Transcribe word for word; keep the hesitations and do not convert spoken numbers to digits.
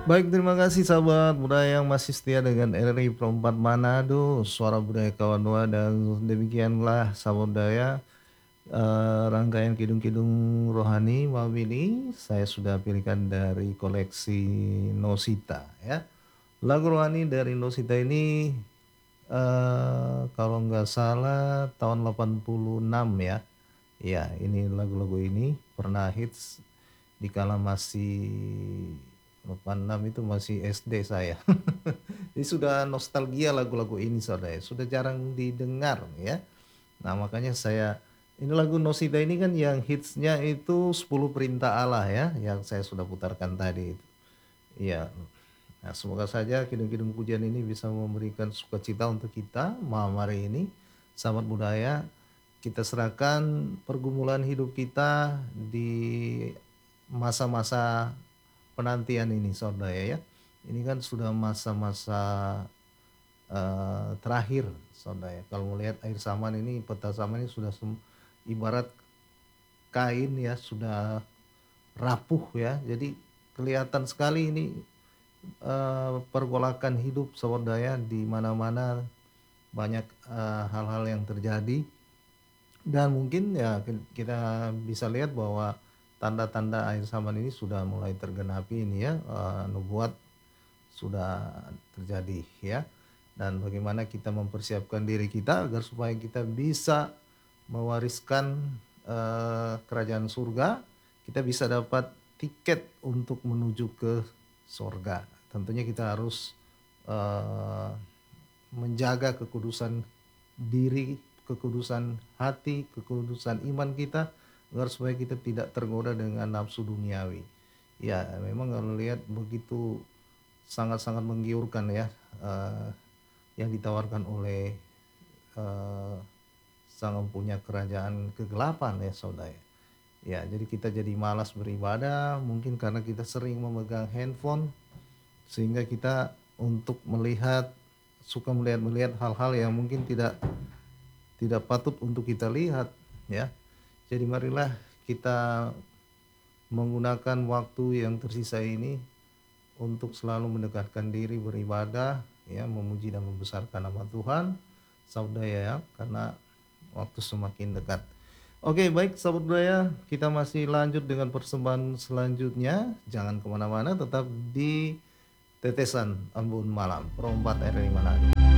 Baik, terima kasih sahabat budaya yang masih setia dengan R R I Perempat Manado, Suara Budaya Kawan Doa, dan demikianlah sahabat budaya, eee, rangkaian kidung-kidung rohani malam ini saya sudah pilihkan dari koleksi Nosita ya. Lagu rohani dari Nosita ini, eee, kalau nggak salah tahun delapan puluh enam ya. Iya, ini lagu-lagu ini pernah hits dikala masih delapan puluh enam itu masih S D saya. Jadi sudah nostalgia lagu-lagu ini saudara ya, sudah jarang didengar ya. Nah makanya saya ini lagu Nosida ini kan yang hitsnya itu sepuluh Perintah Allah ya, yang saya sudah putarkan tadi itu. Iya, nah semoga saja kidung-kidung pujian ini bisa memberikan sukacita untuk kita malam hari ini. Sahabat budaya, kita serahkan pergumulan hidup kita di masa-masa penantian ini saudara ya. Ini kan sudah masa-masa Eee, terakhir saudara ya, kalau melihat akhir zaman ini, peta zaman ini sudah sem ibarat kain ya, sudah rapuh ya. Jadi kelihatan sekali ini, eee, pergolakan hidup saudara ya, di mana-mana banyak, eee, hal-hal yang terjadi dan mungkin ya kin kita bisa lihat bahwa tanda-tanda akhir zaman ini sudah mulai tergenapi ini ya, eee, nubuat sudah terjadi ya. Dan bagaimana kita mempersiapkan diri kita agar supaya kita bisa mewariskan, eee, kerajaan surga, kita bisa dapat tiket untuk menuju ke sorga. Tentunya kita harus, eee, menjaga kekudusan diri, kekudusan hati, kekudusan iman kita, agar supaya kita tidak tergoda dengan nafsu duniawi. Ya memang kalau lihat begitu sangat-sangat menggiurkan ya, eee, yang ditawarkan oleh, eee, sang empunya kerajaan kegelapan ya saudara ya. Ya jadi kita jadi malas beribadah mungkin karena kita sering memegang handphone, sehingga kita untuk melihat suka melihat-melihat hal-hal yang mungkin tidak tidak patut untuk kita lihat ya. Jadi marilah kita menggunakan waktu yang tersisa ini untuk selalu mendekatkan diri beribadah ya, memuji dan membesarkan nama Tuhan saudara ya, karena waktu semakin dekat. Oke baik sahabat budaya, kita masih lanjut dengan persembahan selanjutnya. Jangan kemana-mana, tetap di Tetesan Embun Malam, Perempat R R I Manado.